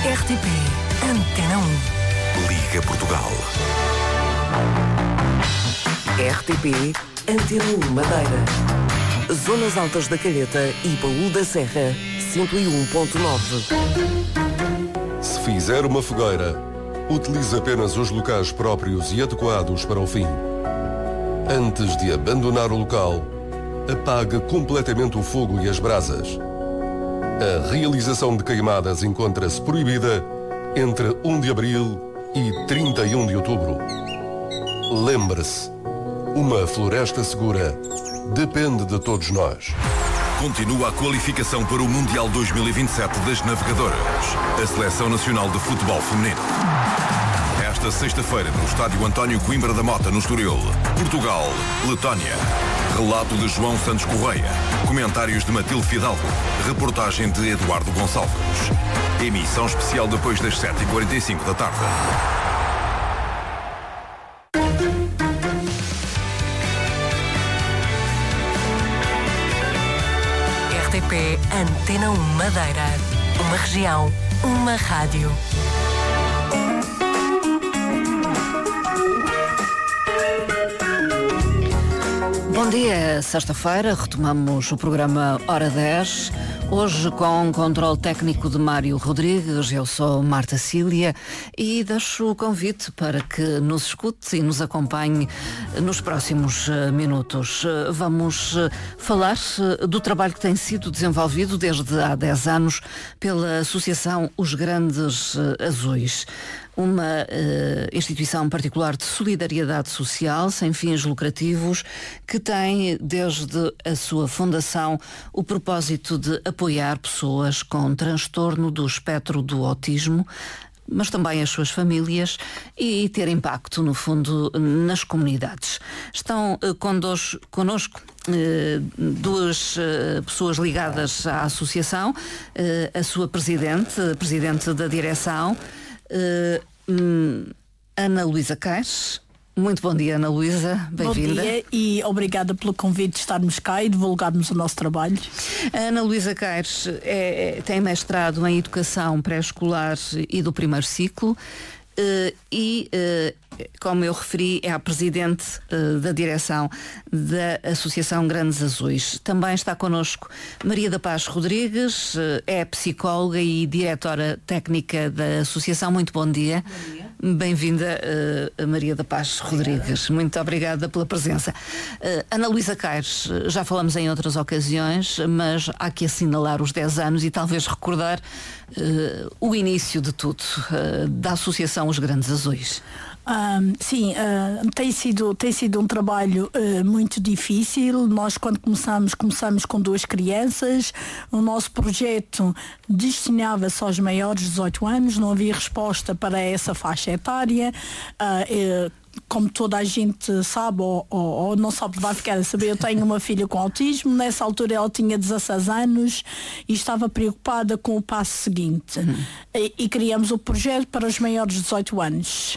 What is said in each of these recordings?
RTP Antena 1. Liga Portugal. RTP Antena 1 Madeira. Zonas Altas da Calheta e Baú da Serra, 101.9. Se fizer uma fogueira, utilize apenas os locais próprios e adequados para o fim. Antes de abandonar o local, apague completamente o fogo e as brasas. A realização de queimadas encontra-se proibida entre 1 de abril e 31 de outubro. Lembre-se, uma floresta segura depende de todos nós. Continua a qualificação para o Mundial 2027 das Navegadoras. A Seleção Nacional de Futebol Feminino. Esta sexta-feira, no Estádio António Coimbra da Mota, no Estoril. Portugal, Letónia. Relato de João Santos Correia. Comentários de Matilde Fidalgo. Reportagem de Eduardo Gonçalves. Emissão especial depois das 7h45 da tarde. RTP Antena 1 Madeira. Uma região, uma rádio. Bom dia, sexta-feira, retomamos o programa Hora 10. Hoje com controle técnico de Mário Rodrigues, eu sou Marta Cília e deixo o convite para que nos escute e nos acompanhe nos próximos minutos. Vamos falar do trabalho que tem sido desenvolvido desde há 10 anos pela Associação Os Grandes Azuis. Uma instituição particular de solidariedade social, sem fins lucrativos, que tem, desde a sua fundação, o propósito de apoiar pessoas com transtorno do espectro do autismo, mas também as suas famílias, e ter impacto, no fundo, nas comunidades. Estão connosco duas pessoas ligadas à associação, a sua presidente da direção, Ana Luísa Caires. Muito bom dia, Ana Luísa, bem-vinda. Bom dia e obrigada pelo convite de estarmos cá e divulgarmos o nosso trabalho. A Ana Luísa Caires tem mestrado em Educação Pré-Escolar e do primeiro ciclo e, como eu referi, é a presidente da direção da Associação Grandes Azuis. Também está connosco Maria da Paz Rodrigues, é psicóloga e diretora técnica da associação. Muito bom dia. Bom dia. Bem-vinda, Maria da Paz Rodrigues. Muito obrigada pela presença. Ana Luísa Caires, já falamos em outras ocasiões, mas há que assinalar os 10 anos e talvez recordar o início de tudo, da Associação Os Grandes Azuis. Sim, tem sido um trabalho muito difícil. Nós, quando começamos com 2 crianças. O nosso projeto destinava-se aos maiores de 18 anos, não havia resposta para essa faixa etária. Como toda a gente sabe, ou não sabe, vai ficar a saber, eu tenho uma filha com autismo. Nessa altura ela tinha 16 anos e estava preocupada com o passo seguinte. E criamos o projeto para os maiores de 18 anos.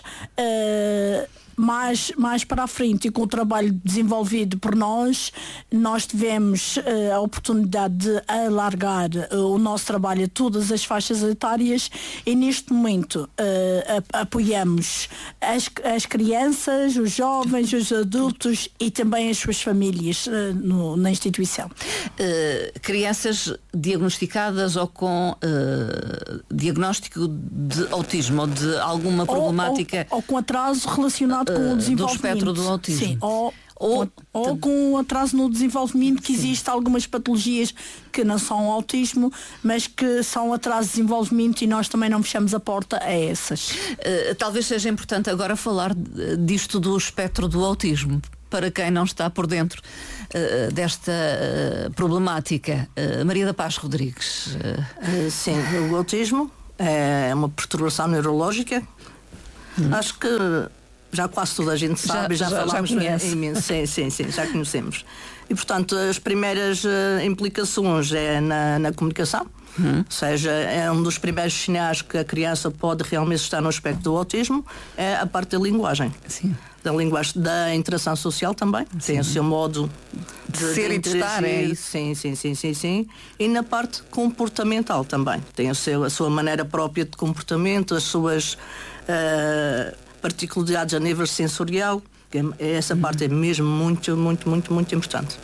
Mais para a frente, e com o trabalho desenvolvido por nós tivemos a oportunidade de alargar o nosso trabalho a todas as faixas etárias, e neste momento apoiamos as crianças, os jovens, os adultos e também as suas famílias na instituição. Crianças diagnosticadas ou com diagnóstico de autismo ou de alguma problemática ou com atraso relacionado com o desenvolvimento do espectro do autismo. Sim, ou com um atraso no desenvolvimento, que existe algumas patologias que não são autismo, mas que são atraso de desenvolvimento, e nós também não fechamos a porta a essas. Talvez seja importante agora falar disto do espectro do autismo, para quem não está por dentro desta problemática. Maria da Paz Rodrigues. Sim, o autismo é uma perturbação neurológica. Acho que já quase toda a gente sabe, já falámos imenso. Sim, já conhecemos. E, portanto, as primeiras implicações é na comunicação. Ou seja, é um dos primeiros sinais que a criança pode realmente estar no espectro do autismo, é a parte da linguagem. Sim. Da linguagem, da interação social também. Sim. Tem o seu modo de ser e de estar, é isso. Sim. E na parte comportamental também. Tem a sua maneira própria de comportamento, as suas particularidades a nível sensorial. Essa parte é mesmo muito importante.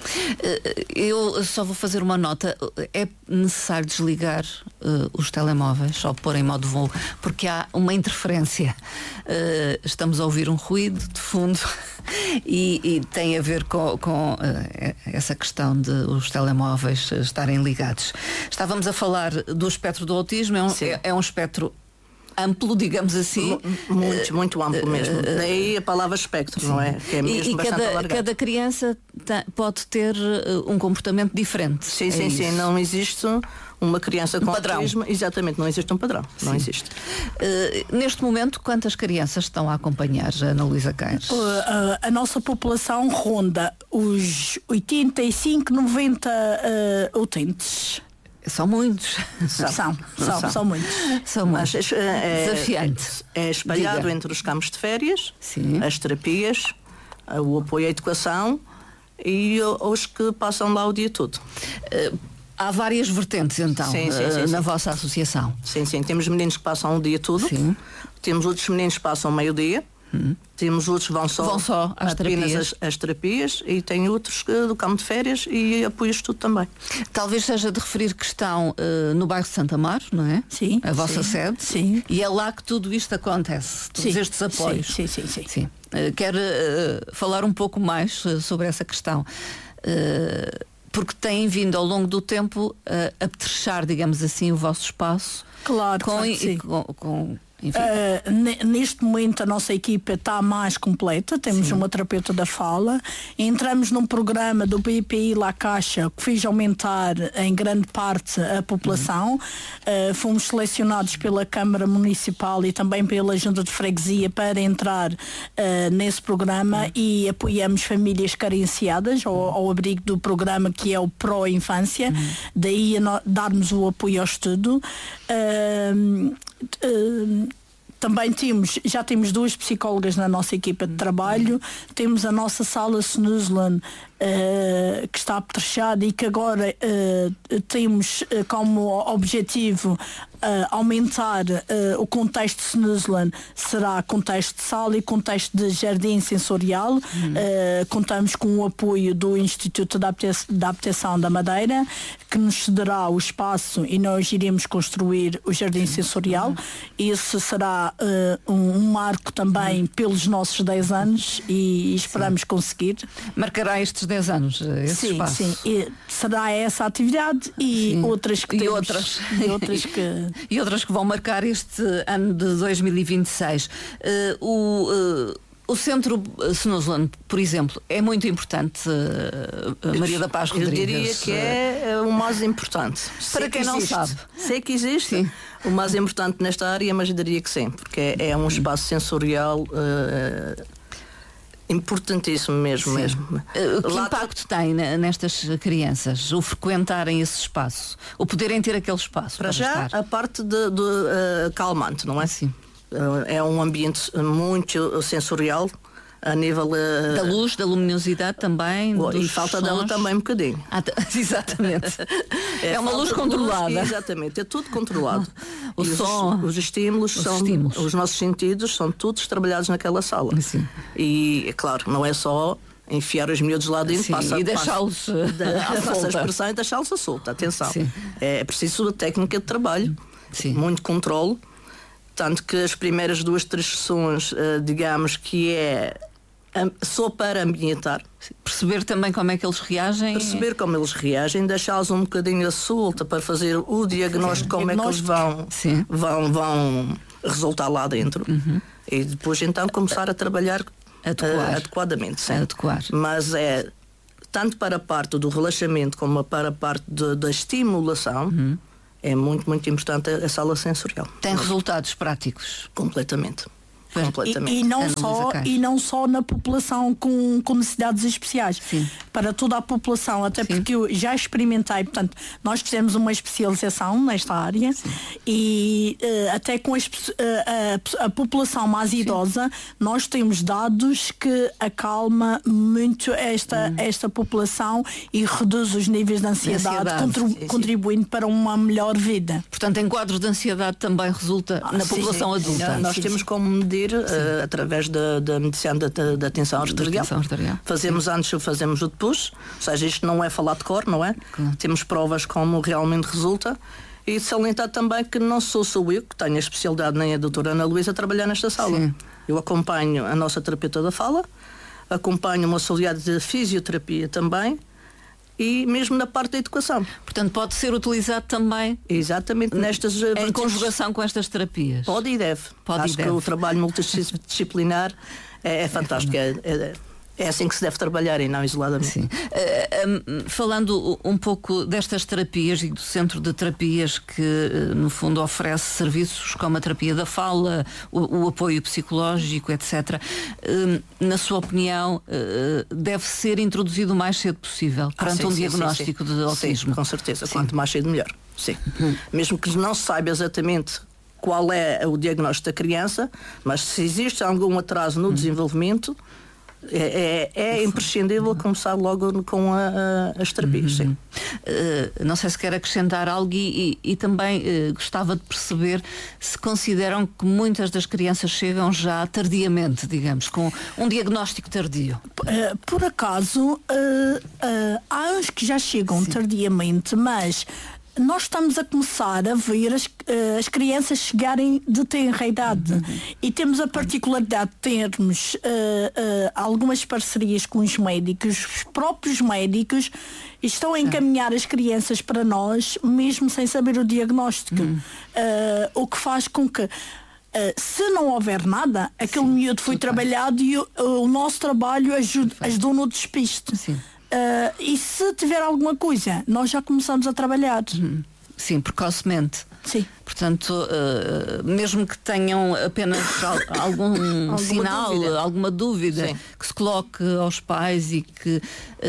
Eu só vou fazer uma nota. É necessário desligar os telemóveis ou pôr em modo voo, porque há uma interferência. Estamos a ouvir um ruído de fundo e tem a ver com essa questão de os telemóveis estarem ligados. Estávamos a falar do espectro do autismo. É um espectro amplo, digamos assim. Muito amplo mesmo. Daí a palavra espectro, não é? Que é mesmo bastante alargado. Cada criança pode ter um comportamento diferente. Sim. Não existe uma criança com autismo. Exatamente, não existe um padrão. Sim. Não existe. Neste momento, quantas crianças estão a acompanhar a Ana Luísa Caires? A nossa população ronda os 85, 90 utentes. São muitos. São muitos. São muitos. Desafiante. É espalhado entre os campos de férias, sim, as terapias, o apoio à educação e os que passam lá o dia todo. Há várias vertentes então na vossa associação. Sim. Temos meninos que passam o dia todo. Sim. Temos outros meninos que passam meio-dia. Temos outros que vão só às terapias. As terapias, e tem outros do campo de férias e apoio estudo também. Talvez seja de referir que estão no bairro de Santa Mar, não é? Sim. A vossa sede. Sim. E é lá que tudo isto acontece, todos estes apoios. Sim. Quero falar um pouco mais sobre essa questão. Porque têm vindo ao longo do tempo a petrechar, digamos assim, o vosso espaço. Claro, neste momento a nossa equipa está mais completa. Temos uma terapeuta da fala. Entramos num programa do BPI La Caixa que fez aumentar em grande parte a população. Fomos selecionados pela Câmara Municipal e também pela Junta de Freguesia para entrar nesse programa e apoiamos famílias carenciadas ao abrigo do programa que é o Pro Infância. Daí darmos o apoio ao estudo. Também já temos 2 psicólogas na nossa equipa de trabalho. Temos a nossa sala Snuslan, que está apetrechada e que agora temos como objetivo aumentar o contexto de Snuslan. Será contexto de sala e contexto de jardim sensorial. Contamos com o apoio do Instituto da Habitação da Madeira, que nos cederá o espaço e nós iremos construir o jardim sensorial. Esse será um marco também pelos nossos 10 anos e esperamos conseguir. Marcará estes 10 anos esse espaço. Sim. Será essa a atividade e outras que temos. E outras que vão marcar este ano de 2026. O Centro Snuslan, por exemplo, é muito importante, Maria da Paz Rodrigues. Eu diria que é o mais importante. Para quem não sabe. Sei que existe. Sim. O mais importante nesta área, mas eu diria que sim, porque é um espaço sensorial importantíssimo mesmo. Que impacto tem nestas crianças o frequentarem esse espaço, o poderem ter aquele espaço para já estar? A parte do calmante, não é? Sim. É um ambiente muito sensorial a nível da luz, da luminosidade também, e falta sons. Dela também um bocadinho. Exatamente. É uma luz controlada. Luz, exatamente, é tudo controlado. O som, os estímulos, os nossos sentidos são todos trabalhados naquela sala. Sim. E é claro, não é só enfiar os miúdos lá dentro e deixá-los a expressão e deixá-los a solta. Atenção. Sim. É preciso técnica de trabalho, muito controle, tanto que as primeiras 2, 3 sessões, digamos que é só para ambientar. Perceber também como é que eles reagem. Deixá-los um bocadinho a solta para fazer o diagnóstico, como é que eles vão resultar lá dentro. E depois então começar a trabalhar adequadamente. Sim. Adequar. Mas é tanto para a parte do relaxamento como para a parte da estimulação. É muito importante a sala sensorial. Tem resultados práticos? Completamente. completamente. E não só na população com necessidades especiais. Sim. Para toda a população, até porque eu já experimentei, portanto, nós fizemos uma especialização nesta área e até com a população mais idosa, nós temos dados que acalma muito esta população e reduz os níveis de ansiedade. Contribuindo para uma melhor vida. Portanto, em quadros de ansiedade também resulta na população adulta. Nós temos como medir através da medicina da tensão arterial. Fazemos o depois, ou seja, isto não é falar de cor, não é? Claro. Temos provas como realmente resulta. E de salientar também que não sou eu que tenho a especialidade, nem a doutora Ana Luísa a trabalhar nesta sala. Sim. Eu acompanho a nossa terapeuta da fala, acompanho uma auxiliar de fisioterapia também, e mesmo na parte da educação. Portanto, pode ser utilizado também. Exatamente, nestas em conjugação com estas terapias. Pode e deve. Acho que o trabalho multidisciplinar é fantástico. É assim que se deve trabalhar e não isoladamente. Sim. Falando um pouco destas terapias e do centro de terapias que no fundo oferece serviços como a terapia da fala, o apoio psicológico, etc. Na sua opinião, deve ser introduzido o mais cedo possível perante um diagnóstico de autismo? Sim, com certeza. Sim. Quanto mais cedo melhor. Sim. Mesmo que não se saiba exatamente qual é o diagnóstico da criança, mas se existe algum atraso no desenvolvimento, é imprescindível começar logo com as terapias. Sim. Não sei se quer acrescentar algo e também gostava de perceber se consideram que muitas das crianças chegam já tardiamente, digamos, com um diagnóstico tardio. Por acaso, há uns que já chegam tardiamente, mas nós estamos a começar a ver as crianças chegarem de tenra idade e temos a particularidade de termos algumas parcerias com os médicos. Os próprios médicos estão a encaminhar as crianças para nós mesmo sem saber o diagnóstico, o que faz com que se não houver nada, aquele miúdo foi trabalhado e o nosso trabalho ajudou no despiste. Sim. E se tiver alguma coisa, nós já começamos a trabalhar. Sim, precocemente. Sim. Portanto, mesmo que tenham apenas algum sinal, alguma dúvida, que se coloque aos pais e que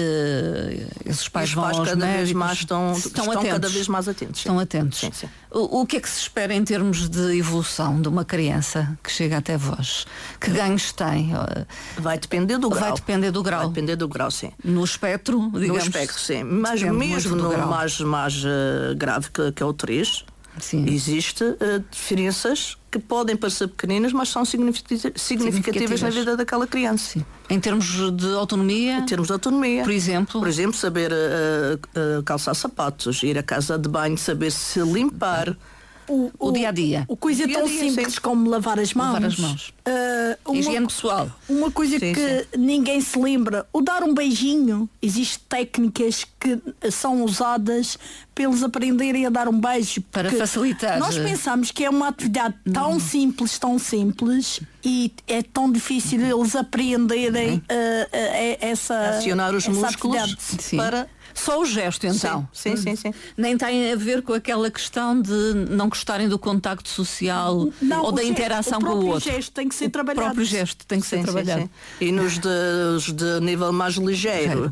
esses pais vão aos médicos, estão cada vez mais atentos. Estão atentos. Sim, sim. O que é que se espera em termos de evolução de uma criança que chega até vós? Que ganhos tem? Vai depender do grau. Vai depender do grau, sim. No espectro, digamos. No espectro, sim. Mas mesmo no mais grave, que é o 3, existe diferenças que podem parecer pequeninas, mas são significativas na vida daquela criança. Sim. Em termos de autonomia? Em termos de autonomia. Por exemplo, saber calçar sapatos, ir à casa de banho, saber se limpar. O dia-a-dia. Coisa tão simples como lavar as mãos. Higiene pessoal. Uma coisa que ninguém se lembra, o dar um beijinho. Existem técnicas que são usadas para eles aprenderem a dar um beijo. Para facilitar. Nós pensamos que é uma atividade tão simples e é tão difícil eles aprenderem acionar os músculos para... Só o gesto, então. Sim. Nem tem a ver com aquela questão de não gostarem do contacto social ou da interação com o outro. O próprio gesto tem que ser trabalhado. O próprio gesto tem que ser trabalhado. Sim. E nos de nível mais ligeiro,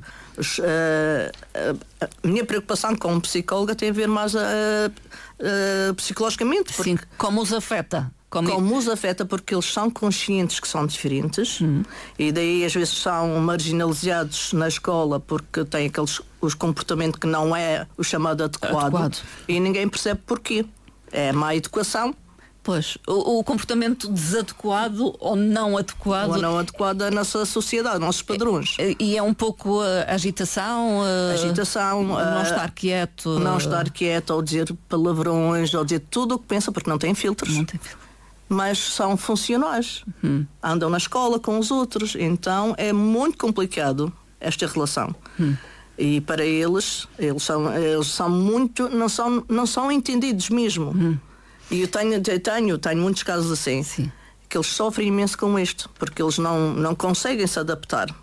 a minha preocupação como psicóloga tem a ver mais psicologicamente. Sim, como os afeta. Como os afeta, porque eles são conscientes que são diferentes e daí às vezes são marginalizados na escola porque têm os comportamento que não é o chamado adequado. E ninguém percebe porquê. É má educação. Pois, o comportamento desadequado ou não adequado. Ou não adequado da nossa sociedade, nossos padrões. E é um pouco a agitação, não estar quieto. Não estar quieto, ou dizer palavrões, ou dizer tudo o que pensa, porque não tem filtros. Não tem filtros. Mas são funcionais. Andam na escola com os outros. Então é muito complicado esta relação. E para eles são muito, não são entendidos mesmo. E eu tenho muitos casos assim. Sim. Que eles sofrem imenso com isto, porque eles não conseguem se adaptar.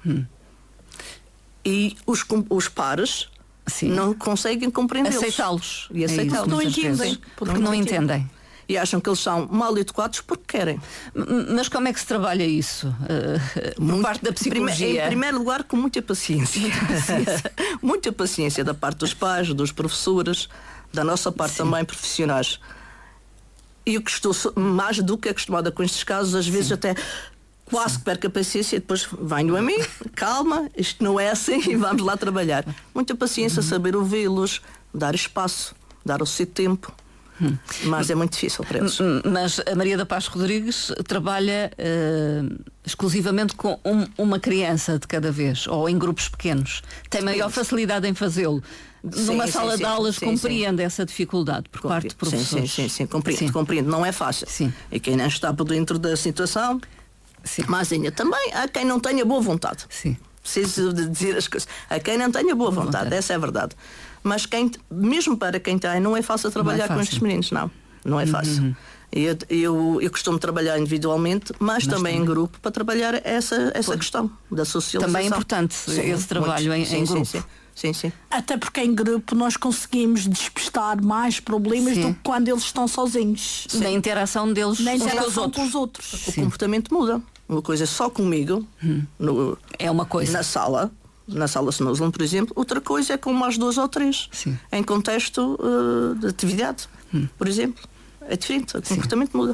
E os pares não conseguem compreendê-los. Aceitá-los. E aceitá-los. Não entendem. Porque não entendem. e acham que eles são mal educados porque querem. Mas como é que se trabalha isso? Por parte da psicologia? Em primeiro lugar, com muita paciência. Muita paciência da parte dos pais, dos professores, da nossa parte também profissionais. E eu que estou mais do que acostumada com estes casos, às vezes até quase que perco a paciência e depois venho a mim, calma, isto não é assim e vamos lá trabalhar. Muita paciência, saber ouvi-los, dar espaço, dar o seu tempo. Mas é muito difícil para eles. Mas a Maria da Paz Rodrigues trabalha exclusivamente com uma criança de cada vez, ou em grupos pequenos. Tem maior facilidade em fazê-lo. Numa sala de aulas compreende essa dificuldade por parte de professores. Sim, compreendo. Não é fácil. Sim. E quem não está por dentro da situação, mas ainda também há quem não tenha boa vontade. Sim. Preciso de dizer as coisas. Há quem não tenha boa vontade, essa é a verdade. Mas mesmo para quem tem, não é fácil trabalhar com estes meninos, não é fácil. Eu costumo trabalhar individualmente, mas também em grupo, para trabalhar essa questão da socialização. Também é importante esse trabalho em grupo. Sim. Até porque em grupo nós conseguimos despistar mais problemas do que quando eles estão sozinhos. Na interação deles com os outros. O comportamento muda. Uma coisa é só comigo, é uma coisa. Na sala Snowsland, por exemplo. Outra coisa é com mais 2 ou 3. Em contexto de atividade, por exemplo. É diferente, o comportamento muda.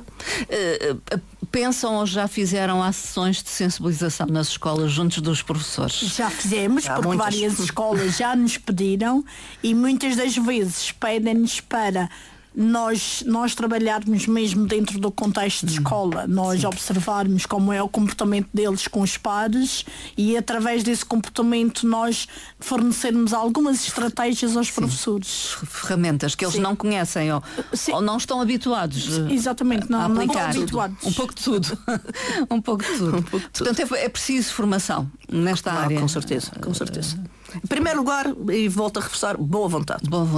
Pensam ou já fizeram sessões de sensibilização nas escolas juntos dos professores? Já fizemos, porque várias escolas já nos pediram e muitas das vezes pedem-nos para nós trabalharmos mesmo dentro do contexto de escola, nós observarmos como é o comportamento deles com os pares e através desse comportamento nós fornecermos algumas estratégias aos professores. Ferramentas que eles não conhecem ou não estão habituados exatamente, não estão habituados. Um pouco de tudo. Um pouco de tudo. Portanto, é preciso formação nesta área. Com certeza. Em primeiro lugar, e volto a reforçar, boa vontade.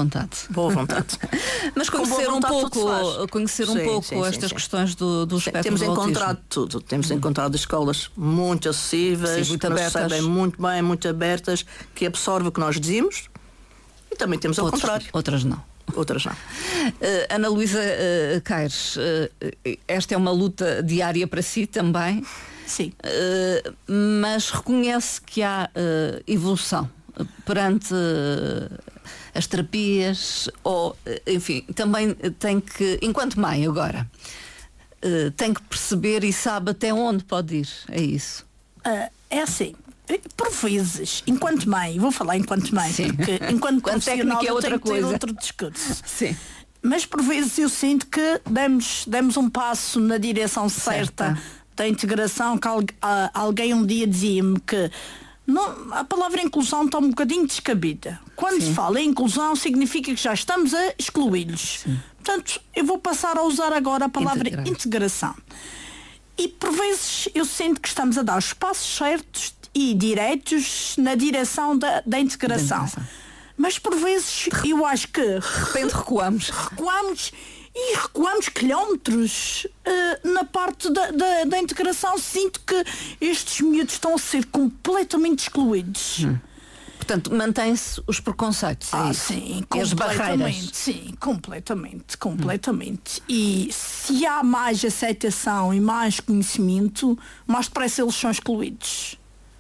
Mas conhecer um pouco estas questões do espectro temos do encontrado autismo. tudo. Temos encontrado escolas muito acessíveis, muito que nos abertas. recebem muito bem, muito abertas, que absorvem o que nós dizemos, e também temos ao contrário. Outras não. Ana Luísa Caires, esta é uma luta diária para si também. Sim. Mas reconhece que há evolução perante as terapias, ou enfim, também tem que, enquanto mãe agora, tem que perceber e sabe até onde pode ir. É isso? É assim. Por vezes, enquanto mãe, vou falar enquanto mãe, porque enquanto profissional é outra coisa. Outro discurso. Sim. Mas por vezes eu sinto que demos um passo na direção certa da integração, que alguém um dia dizia-me que a palavra inclusão está um bocadinho descabida. Quando se fala em inclusão, significa que já estamos a excluí-los. Portanto, eu vou passar a usar agora a palavra integração. E por vezes eu sinto que estamos a dar os passos certos e diretos na direção da integração. Mas por vezes eu acho que de repente recuamos quilómetros na parte da integração. Sinto que estes miúdos estão a ser completamente excluídos. Portanto, mantém-se os preconceitos. Sim, as barreiras. Sim, completamente. E se há mais aceitação e mais conhecimento, mais depressa eles são excluídos.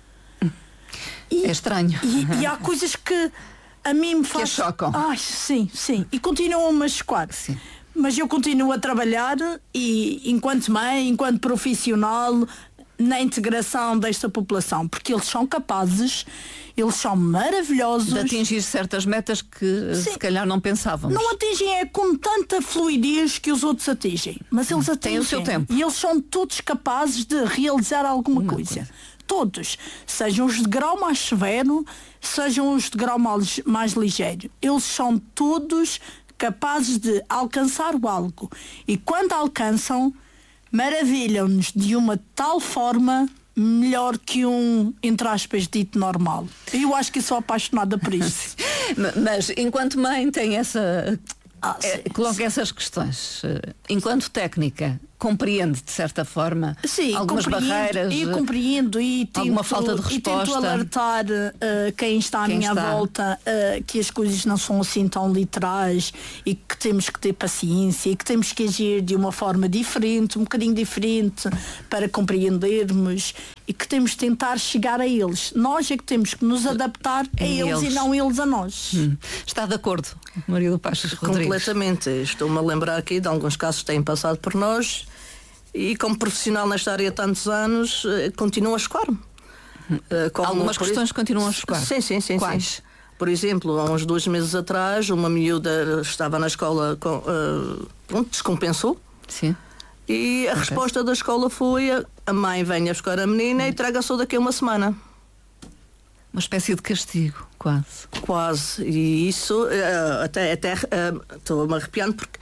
É estranho. E há coisas que a mim me faz... Que chocam. Sim. E continuam a chocar. Sim. Mas eu continuo a trabalhar e enquanto mãe, enquanto profissional, na integração desta população, porque eles são capazes, eles são maravilhosos de atingir certas metas que se calhar não pensávamos. Não atingem com tanta fluidez que os outros atingem, mas eles atingem. Têm o seu tempo. E eles são todos capazes de realizar alguma coisa. Todos, sejam os de grau mais severo, sejam os de grau mais ligeiro, eles são todos capazes de alcançar o algo. E quando alcançam, maravilham-nos de uma tal forma melhor que entre aspas, dito normal. Eu acho que sou apaixonada por isso. Mas enquanto mãe tem Coloque essas questões. Enquanto técnica, compreende de certa forma algumas barreiras? Eu compreendo e tento, alguma falta de resposta? E tento alertar quem está à minha volta que as coisas não são assim tão literais e que temos que ter paciência e que temos que agir de uma forma diferente, um bocadinho diferente, para compreendermos, e que temos de tentar chegar a eles. Nós é que temos que nos adaptar a eles e não eles a nós. Está de acordo, Maria do Passos Rodrigues? Completamente. Estou-me a lembrar aqui de alguns casos que têm passado por nós e, como profissional nesta área há tantos anos, continuo a chocar-me. Algumas questões continuam a chocar? Sim. Quais? Sim. Por exemplo, há uns 2 meses atrás, uma miúda estava na escola, descompensou. Sim. E a resposta da escola foi: a mãe venha buscar a menina e traga só daqui a uma semana. Uma espécie de castigo, quase. Quase. E isso até estou-me arrepiando porque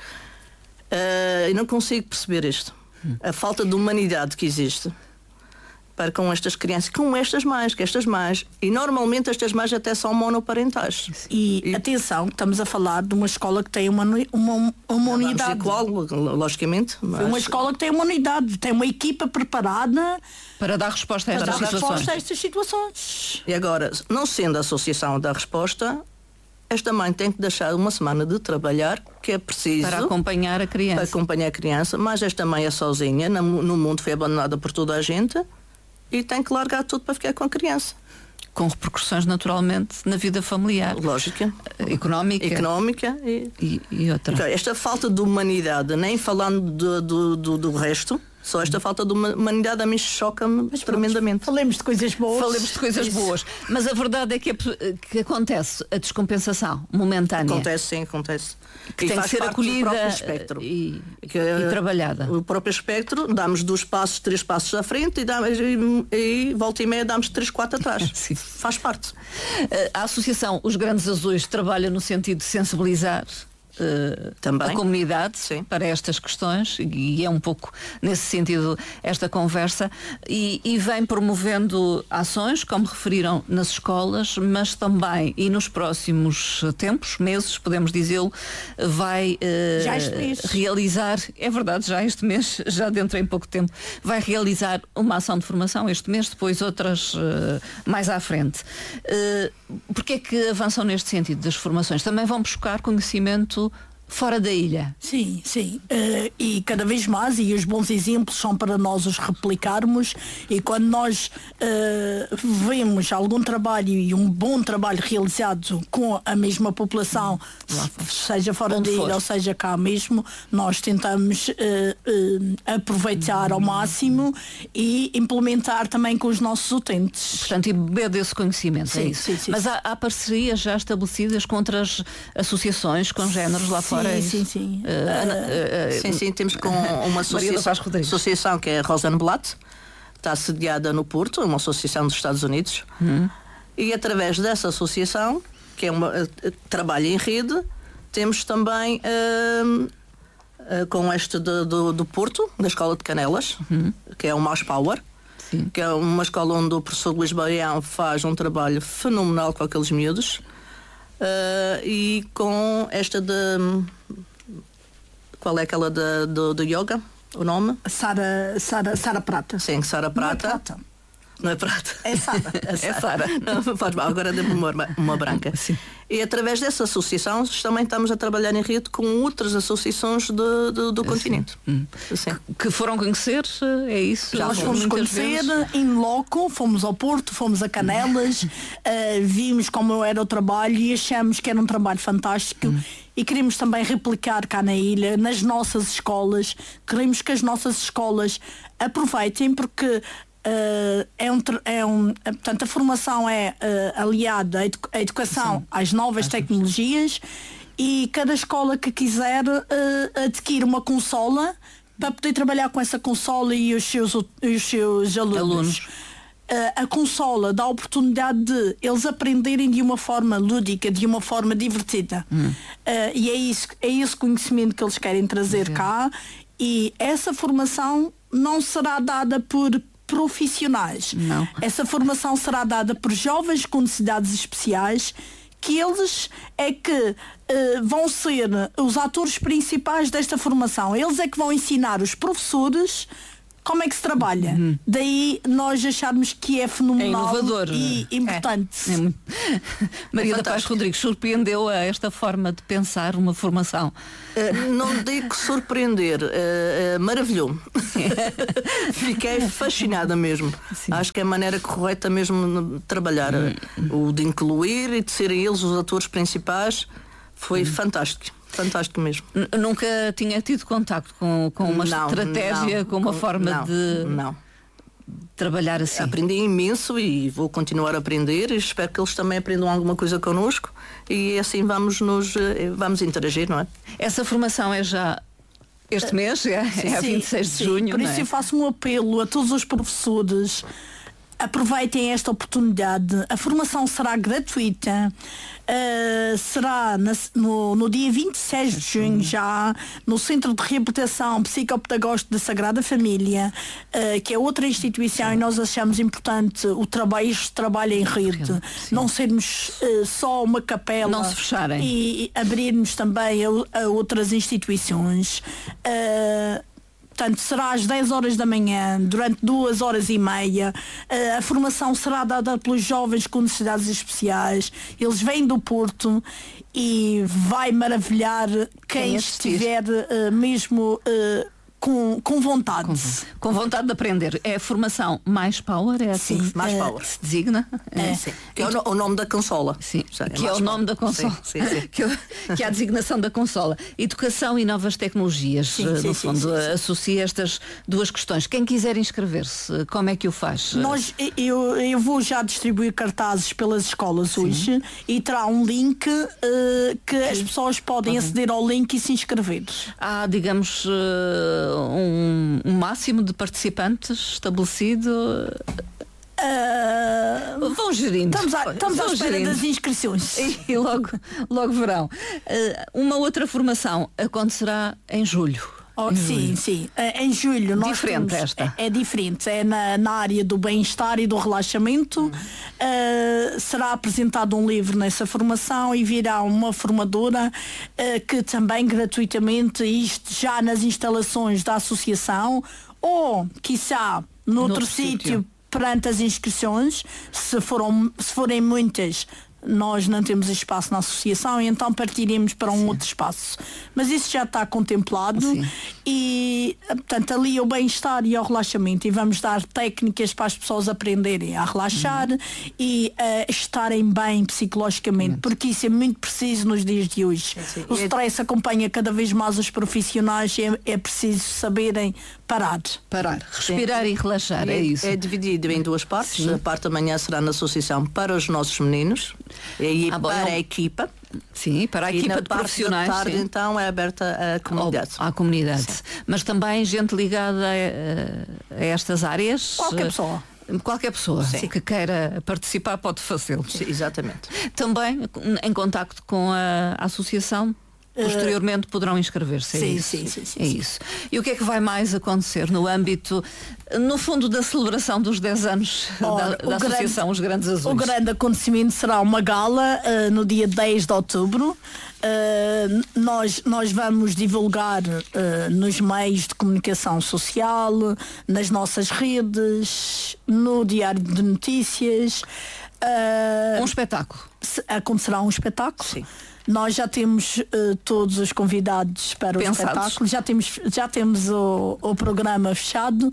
eu não consigo perceber isto. A falta de humanidade que existe para com estas crianças, com estas mães. E normalmente estas mães até são monoparentais. E atenção, estamos a falar de uma escola que tem uma unidade. Igual, logicamente. Mas... uma escola que tem uma unidade, tem uma equipa preparada para dar resposta a estas situações. E agora, não sendo a associação da resposta, esta mãe tem que deixar uma semana de trabalhar, que é preciso para acompanhar a criança. Mas esta mãe é sozinha, no mundo, foi abandonada por toda a gente e tem que largar tudo para ficar com a criança. Com repercussões naturalmente na vida familiar. Lógica. Económica e outra. Então, esta falta de humanidade, nem falando do resto, só esta falta de humanidade a mim choca-me tremendamente. Falemos de coisas boas. Mas a verdade é que acontece a descompensação momentânea. Acontece. Que tem que ser acolhida e trabalhada. O próprio espectro, damos 2 passos, 3 passos à frente e volta e meia damos 3, 4 atrás. Sim. Faz parte. A Associação Os Grandes Azuis trabalha no sentido de sensibilizar também a comunidade para estas questões, e é um pouco nesse sentido esta conversa, e vem promovendo ações, como referiram, nas escolas, mas também, e nos próximos tempos, meses, podemos dizê-lo, vai realizar, é verdade, já este mês, já dentro em pouco tempo, vai realizar uma ação de formação este mês, depois outras mais à frente. Porque é que avançam neste sentido das formações? Também vão buscar conhecimento fora da ilha. Sim. E cada vez mais, e os bons exemplos são para nós os replicarmos, e quando nós vemos algum trabalho e um bom trabalho realizado com a mesma população, seja fora da ilha ou seja cá mesmo, nós tentamos aproveitar ao máximo e implementar também com os nossos utentes. Portanto, e beber desse conhecimento, sim, é isso. Sim. Mas há parcerias já estabelecidas com outras associações, com géneros lá fora? Sim. Sim, temos com uma associação que é a Rosenblatt, está sediada no Porto, uma associação dos Estados Unidos, e através dessa associação, que é trabalho em rede, temos também com este do Porto, da Escola de Canelas, que é o Mouse Power, que é uma escola onde o professor Luís Baião faz um trabalho fenomenal com aqueles miúdos. E com esta qual é aquela do yoga? O nome? Sara Prata. Sim, Sara Prata. Não é prata? É Sara. É Sara. Não faz mal, agora deu-me uma branca. Sim. E através dessa associação também estamos a trabalhar em rede com outras associações do continente. Que foram conhecer, é isso? Nós fomos conhecer em loco, fomos ao Porto, fomos a Canelas, vimos como era o trabalho e achamos que era um trabalho fantástico. E queremos também replicar cá na ilha, nas nossas escolas. Queremos que as nossas escolas aproveitem, porque portanto, a formação é aliada à educação às novas tecnologias, e cada escola que quiser adquire uma consola para poder trabalhar com essa consola e os seus alunos. A consola dá a oportunidade de eles aprenderem de uma forma lúdica, de uma forma divertida. E é esse conhecimento que eles querem trazer cá, e essa formação não será dada por profissionais. Não. Essa formação será dada por jovens com necessidades especiais que eles é que vão ser os atores principais desta formação. Eles é que vão ensinar os professores como é que se trabalha. Daí nós acharmos que é fenomenal, inovador e importante. Maria da Paz Rodrigues, surpreendeu a esta forma de pensar uma formação? Não digo surpreender, maravilhou-me. Fiquei fascinada mesmo. Sim. Acho que é a maneira correta mesmo de trabalhar, o de incluir e de serem eles os atores principais, foi fantástico. Fantástico mesmo. Nunca tinha tido contacto com uma estratégia, com uma forma de trabalhar assim? Aprendi imenso e vou continuar a aprender e espero que eles também aprendam alguma coisa connosco e assim vamos interagir, não é? Essa formação é já este mês, é a 26 de junho. Por isso eu faço um apelo a todos os professores. Aproveitem esta oportunidade. A formação será gratuita. Será no dia 26 de junho já no Centro de Reabilitação Psicopedagógico da Sagrada Família, que é outra instituição, e nós achamos importante este trabalho em rede. Não sermos só uma capela, não se fecharem, e abrirmos também a outras instituições. Portanto, será às 10 horas da manhã, durante 2 horas e meia. A formação será dada pelos jovens com necessidades especiais. Eles vêm do Porto e vai maravilhar quem estiver mesmo com vontade. Com vontade de aprender. É a formação Mais Power, é assim mais power. Que se designa? Sim. Que é o nome da consola. Sim. Que é o nome da consola. Sim. Que é a designação da consola. Educação e novas tecnologias, no fundo, associa estas duas questões. Quem quiser inscrever-se, como é que o faz? Eu vou já distribuir cartazes pelas escolas hoje e terá um link que as pessoas podem aceder ao link e se inscrever. Há, digamos, um máximo de participantes estabelecido? Vão gerindo. Estamos à espera das inscrições. E logo verão. Uma outra formação acontecerá em julho. Sim. Em julho nós diferente esta. É diferente. É na área do bem-estar e do relaxamento. Será apresentado um livro nessa formação e virá uma formadora que também gratuitamente, isto já nas instalações da associação ou quiçá noutro sítio perante as inscrições, se forem muitas, nós não temos espaço na associação e então partiremos para um outro espaço. Mas isso já está contemplado e, portanto, ali o bem-estar e o relaxamento, e vamos dar técnicas para as pessoas aprenderem a relaxar e a estarem bem psicologicamente, porque isso é muito preciso nos dias de hoje. O stress acompanha cada vez mais os profissionais e é preciso saberem parar, respirar e relaxar, é isso. É dividido em duas partes. A parte da manhã será na associação para os nossos meninos e para a equipa. Sim, para a equipa de profissionais. Da tarde, então, é aberta à comunidade. À comunidade. Mas também gente ligada a estas áreas. Qualquer pessoa que queira participar pode fazê-lo. Exatamente. Também em contacto com a associação. Posteriormente poderão inscrever-se. É isso. E o que é que vai mais acontecer no âmbito, no fundo, da celebração dos 10 anos da Associação Os Grandes Azuis? O grande acontecimento será uma gala no dia 10 de outubro. Nós vamos divulgar nos meios de comunicação social, nas nossas redes, no Diário de Notícias. Um espetáculo. Acontecerá um espetáculo. Sim. Nós já temos todos os convidados para o espetáculo, já temos o programa fechado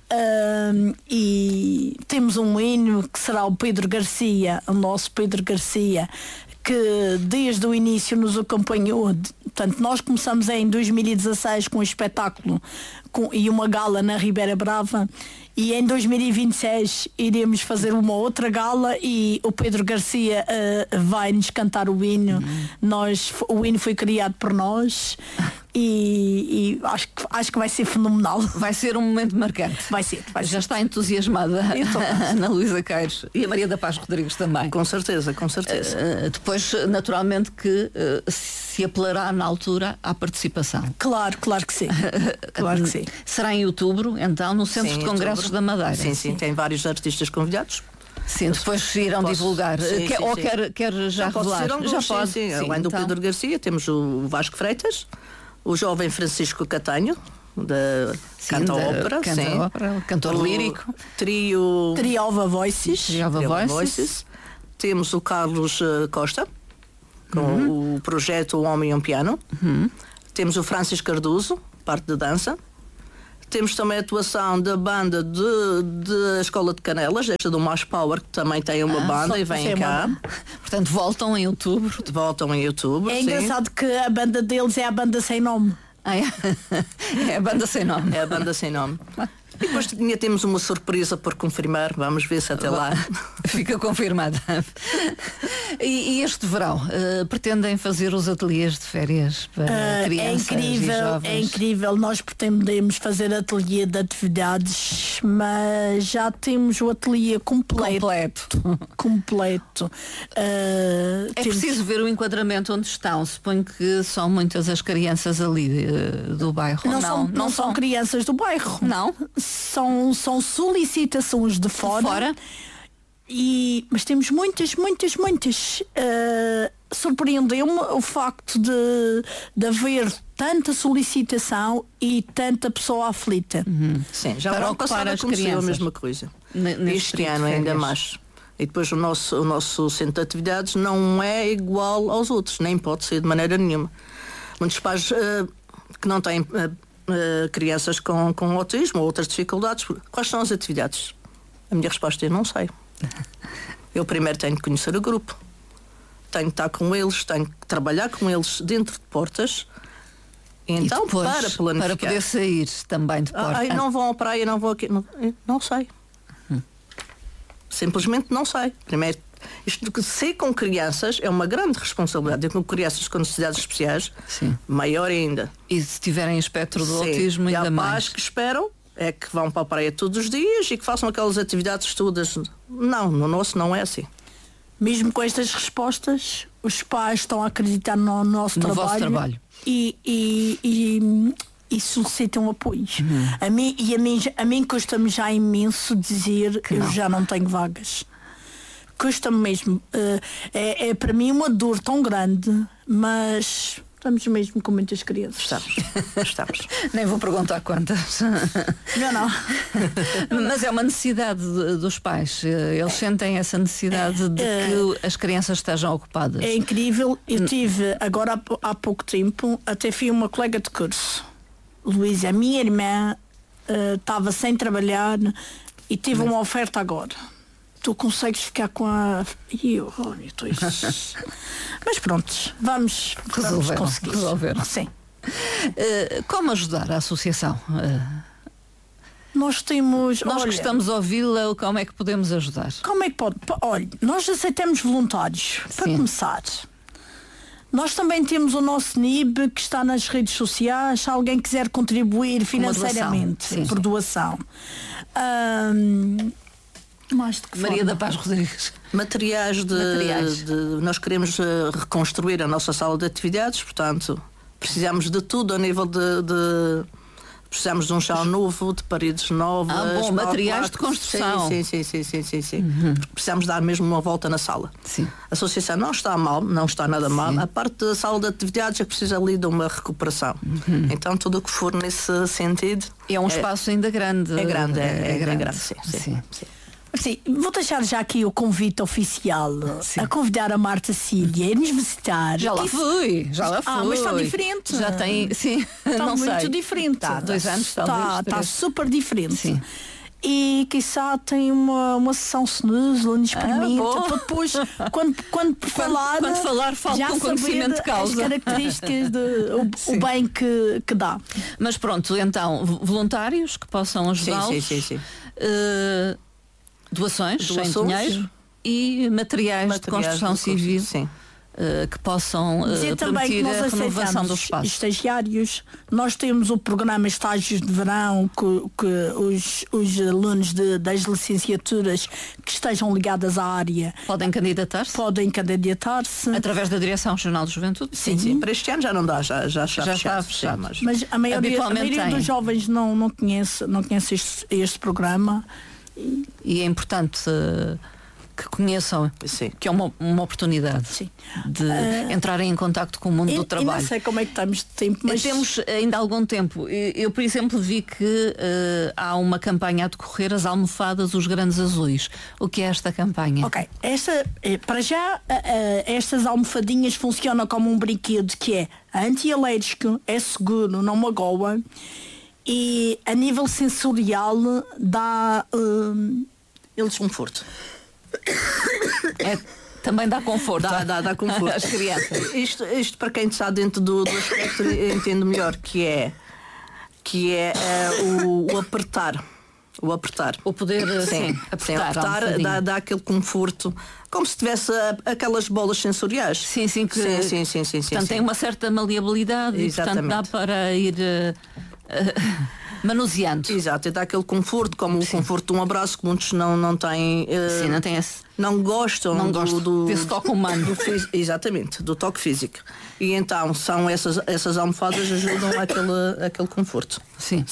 e temos um hino que será o Pedro Garcia, o nosso Pedro Garcia, que desde o início nos acompanhou. Portanto, nós começamos em 2016 com um espetáculo e uma gala na Ribeira Brava, e em 2026 iremos fazer uma outra gala e o Pedro Garcia vai-nos cantar o hino. O hino foi criado por nós e acho que vai ser fenomenal. Vai ser um momento marcante. Vai ser. Já está entusiasmada a Ana Luísa Queiros e a Maria da Paz Rodrigues também. Com certeza. Depois, naturalmente, que se apelará na altura à participação. Claro que sim. Claro que sim. Será em outubro, então, no Centro de Congressos da Madeira. Sim, tem vários artistas convidados. Sim, depois irão divulgar. Quer já revelar? Já pode. Sim. Além do Pedro Garcia, temos o Vasco Freitas, o jovem Francisco Catanho, da Canta Ópera, cantor lírico. Trio Triova Voices. Temos o Carlos Costa, com o projeto O Homem e um Piano. Temos o Francisco Cardoso, parte de dança. Temos também a atuação da banda da Escola de Canelas, desta do Mais Power, que também tem uma banda e vem cá. Portanto, voltam em outubro. É engraçado que a banda deles é a banda sem nome. É a banda sem nome. É a banda sem nome. E depois temos uma surpresa por confirmar. Vamos ver se até lá. Fica confirmada. E este verão, pretendem fazer os ateliês de férias para crianças e jovens? É incrível. Nós pretendemos fazer ateliê de atividades, mas já temos o ateliê completo. É preciso ver o enquadramento onde estão. Suponho que são muitas as crianças ali do bairro. Não são crianças do bairro. Não? São solicitações de fora. Mas temos muitas. Surpreendeu-me o facto de haver tanta solicitação e tanta pessoa aflita. Sim, já para ocupar as crianças. A mesma coisa. Este ano ainda mais. E depois o nosso centro de atividades não é igual aos outros, nem pode ser de maneira nenhuma. Muitos pais que não têm crianças com autismo ou outras dificuldades, quais são as atividades? A minha resposta é: não sei. Eu primeiro tenho que conhecer o grupo, tenho que estar com eles, tenho que trabalhar com eles dentro de portas. Então, depois, para planificar, para poder sair também de portas. Não vão à praia, não vou aqui. Não sei. Simplesmente não sei. Primeiro, isto que ser com crianças é uma grande responsabilidade. E com crianças com necessidades especiais, maior ainda. E se tiverem espectro do autismo, ainda mais. E há mais. pais que esperam é que vão para a praia todos os dias e que façam aquelas atividades todas. Não, no nosso não é assim. Mesmo com estas respostas, os pais estão a acreditar no nosso vosso trabalho. E solicitam apoio. A mim custa-me já imenso dizer que eu já não tenho vagas. Custa-me mesmo. É para mim uma dor tão grande, mas estamos mesmo com muitas crianças. Estamos. Nem vou perguntar quantas. Não. Mas é uma necessidade dos pais. Eles sentem essa necessidade de que as crianças estejam ocupadas. É incrível. Eu tive agora há pouco tempo, até fui uma colega de curso, Luísa, a minha irmã, estava sem trabalhar e tive uma oferta agora. Tu consegues ficar com a... Mas pronto, vamos conseguir. Resolver. Sim. Como ajudar a associação? Nós temos... Nós que estamos a ouvi-la, como é que podemos ajudar? Como é que pode? Olha, nós aceitamos voluntários, para começar. Nós também temos o nosso NIB, que está nas redes sociais, se alguém quiser contribuir financeiramente, por doação. Maria da Paz Rodrigues. Materiais. Nós queremos reconstruir a nossa sala de atividades, portanto, precisamos de tudo a nível de precisamos de um chão novo, de paredes novas. Materiais de construção. Sim. Precisamos dar mesmo uma volta na sala. Sim. A associação não está mal, não está nada mal. A parte da sala de atividades é que precisa ali de uma recuperação. Então tudo o que for nesse sentido. É um espaço ainda grande. É grande. Sim. Sim, vou deixar já aqui o convite oficial a convidar a Marta Cília a nos visitar. Já lá fui. Mas está diferente. Já tem, sim. Está muito diferente. Está 2 anos, talvez. Está super diferente. Sim. E quiçá tem uma sessão snooze onde experimenta para depois, quando falar falo com conhecimento de causa. As características o bem que dá. Mas pronto, então, voluntários que possam ajudá-los. Sim. Doações sem dinheiro e materiais de construção civil. Sim. Que possam permitir a renovação do espaço. Estagiários, nós temos o programa Estágios de Verão que os alunos das licenciaturas que estejam ligadas à área podem candidatar-se através da Direção Regional de Juventude. Sim. Para este ano já não dá, já está fechado. Mas a maioria dos jovens não conhece este programa. E é importante que conheçam, sim, que é uma oportunidade, sim, de entrarem em contacto com o mundo do trabalho. Eu não sei como é que estamos de tempo, mas temos ainda algum tempo. Eu, por exemplo, vi que há uma campanha a decorrer, as almofadas, os grandes azuis. O que é esta campanha? Ok, para já estas almofadinhas funcionam como um brinquedo que é anti-alérgico, é seguro, não magoa e a nível sensorial dá eles conforto. Também dá conforto. Dá conforto às crianças. Isto para quem está dentro do aspecto entende melhor que é o apertar. O apertar. O poder, sim, apertar dá aquele conforto, como se tivesse aquelas bolas sensoriais. Sim. Portanto, tem uma certa maleabilidade. Exatamente. E, portanto, dá para ir manuseando. Exato, e dá aquele conforto, como o conforto de um abraço, que muitos não têm. Sim, não tem esse. Não gostam desse toque humano. Exatamente, do toque físico. E então são essas almofadas ajudam aquele conforto. Sim.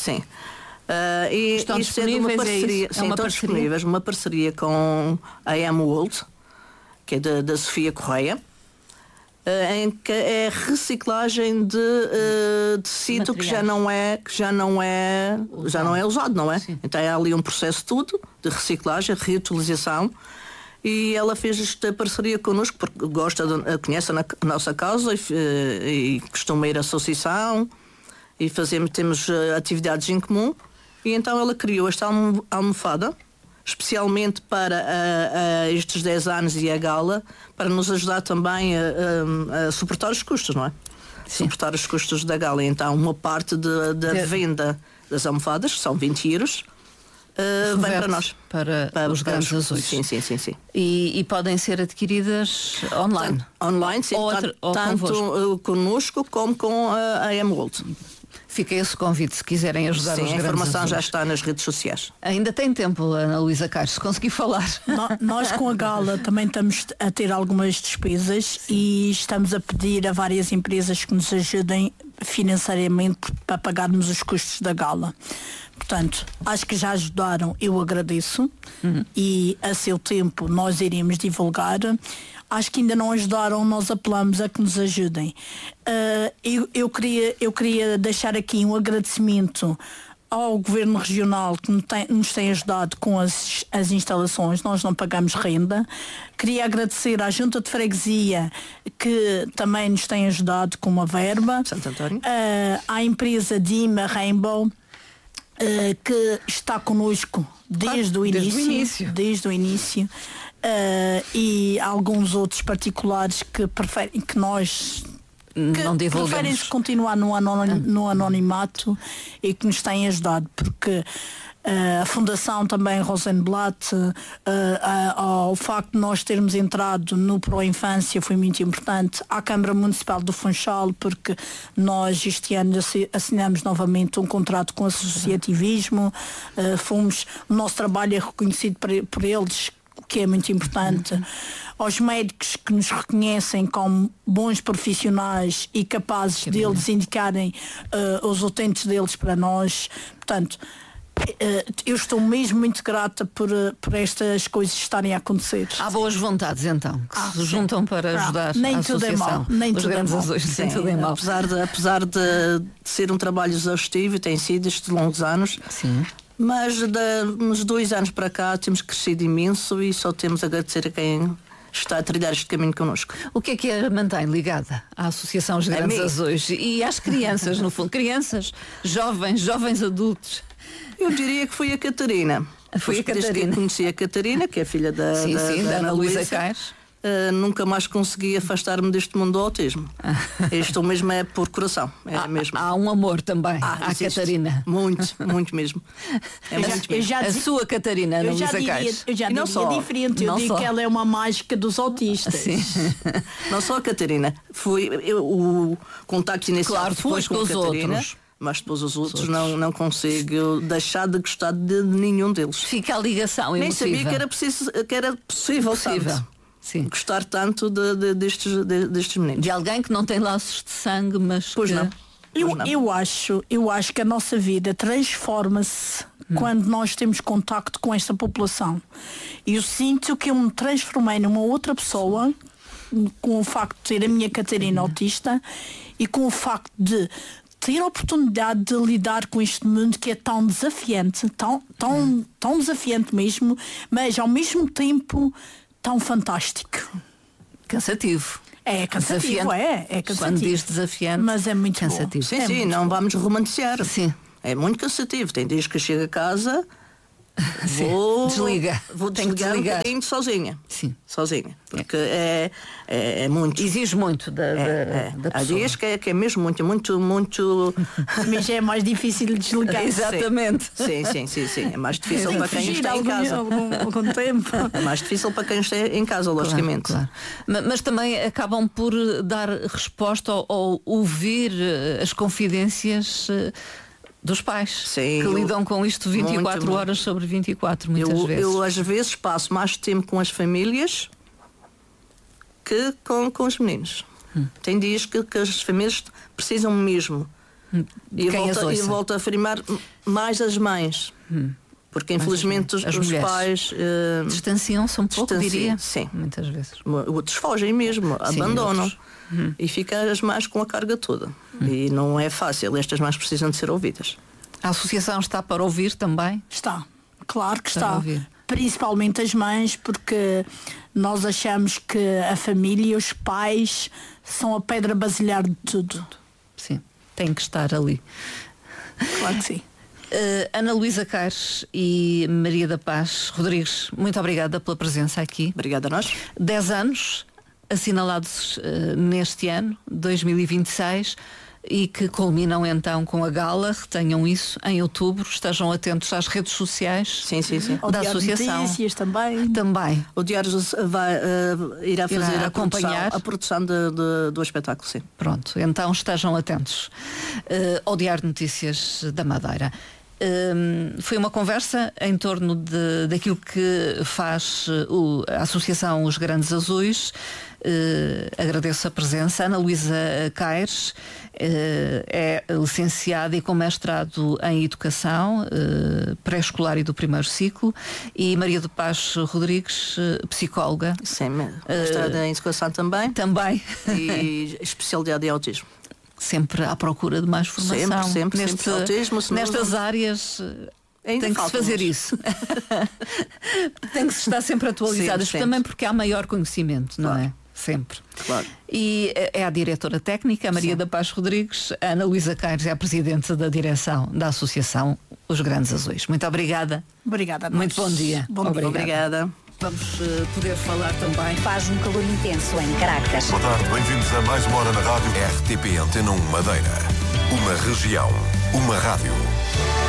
E estão isto é de uma parceria. Sim, estão disponíveis, uma parceria com a M-World, que é da Sofia Correia, em que é reciclagem de tecido que já não é usado, não é? Sim. Então é ali um processo tudo de reciclagem, reutilização. E ela fez esta parceria connosco porque conhece a nossa causa e costuma ir à associação e temos atividades em comum. E então ela criou esta almofada especialmente para estes 10 anos e a gala, para nos ajudar também a suportar os custos, não é? Sim. Suportar os custos da gala. Então uma parte da venda das almofadas, que são 20 euros, vem para nós. Para os grandes azuis. Sim. E podem ser adquiridas online? Online, sim. Tanto connosco como com a M-World. Fica esse convite se quiserem ajudar os grandes azuis. A informação já está nas redes sociais. Ainda tem tempo, Ana Luísa Caires, se conseguir falar. Nós com a gala também estamos a ter algumas despesas e estamos a pedir a várias empresas que nos ajudem financeiramente para pagarmos os custos da gala. Portanto, acho que já ajudaram, eu agradeço, e a seu tempo nós iremos divulgar. Acho que ainda não ajudaram, nós apelamos a que nos ajudem. Eu queria deixar aqui um agradecimento ao Governo Regional que nos tem ajudado com as instalações, nós não pagamos renda. Queria agradecer à Junta de Freguesia que também nos tem ajudado com uma verba. Santo António. À empresa Dima Rainbow, que está connosco desde o início. E alguns outros particulares que preferem que nós preferem continuar no anonimato e que nos têm ajudado, porque a Fundação também Rosenblatt, ao facto de nós termos entrado no Pro Infância foi muito importante, à Câmara Municipal do Funchal, porque nós este ano assinamos novamente um contrato com o associativismo, o nosso trabalho é reconhecido por eles, que é muito importante, aos médicos que nos reconhecem como bons profissionais e capazes deles indicarem os utentes deles para nós. Portanto, eu estou mesmo muito grata por estas coisas estarem a acontecer. Há boas vontades então, que se juntam para ajudar nem a tudo associação. É mal, nem os tudo grandes é mal. azuis, nem tudo é mal. Apesar de ser um trabalho exaustivo, e tem sido estes longos anos. Sim. Mas nos 2 anos para cá temos crescido imenso e só temos a agradecer a quem está a trilhar este caminho connosco. O que é a mantém ligada à Associação Os Grandes Azuis e às crianças, no fundo? Crianças, jovens adultos. Eu diria que foi a Catarina. Foi a Catarina. Desde que conheci a Catarina, que é filha da Ana Luísa Caires. Nunca mais consegui afastar-me deste mundo do autismo. Isto mesmo é por coração. Mesmo. Há um amor também à Catarina. Muito mesmo. A sua Catarina, Ana Luísa Caires. Eu já diria diferente. Eu digo que ela é uma mágica dos autistas. Sim. Não só a Catarina. O contacto inicial foi com os outros. Mas depois os outros não consigo deixar de gostar de nenhum deles. Fica a ligação emotiva. Nem sabia que era possível. Sim. Gostar tanto destes meninos. De alguém que não tem laços de sangue, mas pois que... não. Eu acho que a nossa vida transforma-se quando nós temos contacto com esta população. Eu sinto que eu me transformei numa outra pessoa com o facto de ter a minha Catarina autista e com o facto de ter a oportunidade de lidar com este mundo que é tão desafiante, tão desafiante mesmo, mas ao mesmo tempo tão fantástico. Cansativo. É cansativo, é cansativo. Quando diz desafiante, mas é muito cansativo. Sim, sim, não vamos romantizar. Sim. É muito cansativo. Tem dias que chego a casa, vou desligar um bocadinho sozinha. Sim. Sozinha. Porque é muito. Exige muito da pessoa. Há dias que é mesmo muito. Mas é mais difícil de desligar. Exatamente. Sim. É mais difícil para quem está em casa. Algum tempo. É mais difícil para quem está em casa, logicamente. Claro. Mas também acabam por dar resposta ou ouvir as confidências dos pais. Sim, que lidam com isto 24 horas sobre 24, muitas vezes. Eu às vezes passo mais tempo com as famílias que com os meninos. Tem dias que as famílias precisam mesmo. E volto a afirmar mais as mães. Porque infelizmente os pais distanciam-se um pouco, diria. Sim. Muitas vezes. Outros fogem mesmo, abandonam. E ficam as mães com a carga toda. E não é fácil, estas mães precisam de ser ouvidas. A associação está para ouvir também? Está, claro que está. Principalmente as mães, porque nós achamos que a família e os pais são a pedra basilar de tudo. Sim, tem que estar ali. Claro que sim. Ana Luísa Caires e Maria da Paz Rodrigues, muito obrigada pela presença aqui. Obrigada a nós. 10 anos assinalados neste ano, 2026, e que culminam então com a gala. Retenham isso em outubro. Estejam atentos às redes sociais. Sim. Da associação. Notícias também. O Diário irá fazer a produção do espetáculo, sim. Pronto, então estejam atentos ao Diário de Notícias da Madeira. Foi uma conversa em torno daquilo que faz a Associação Os Grandes Azuis. Agradeço a presença. Ana Luísa Caires é licenciada e com mestrado em Educação pré-escolar e do primeiro ciclo, e Maria de Paz Rodrigues, psicóloga. Sim, mestrada em Educação também. E especialidade em Autismo. Sempre à procura de mais formação. Sempre. Autismo, nestas áreas tem que se fazer isso. Tem que se estar sempre atualizadas, também porque há maior conhecimento, não é? Sempre. Claro. E é a diretora técnica, a Maria da Paz Rodrigues. A Ana Luísa Caires é a presidente da direção da Associação Os Grandes Azuis. Muito obrigada. Obrigada a nós. Muito bom dia. Obrigada. Vamos poder falar também. Faz um calor intenso em Caracas. Boa tarde, bem-vindos a mais uma hora na rádio RTP Antena 1 Madeira. Uma região, uma rádio.